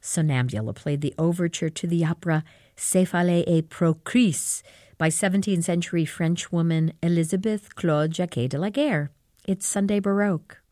Sonnambula played the overture to the opera Céphalée et Procris by 17th century French woman Elizabeth Claude Jacquet de la Guerre. It's Sunday Baroque.